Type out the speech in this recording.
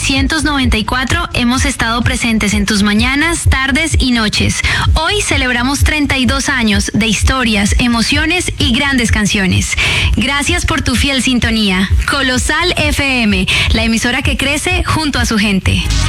1994 hemos estado presentes en tus mañanas, tardes y noches. Hoy celebramos 32 años de historias, emociones y grandes canciones. Gracias por tu fiel sintonía. Colosal FM, la emisora que crece junto a su gente.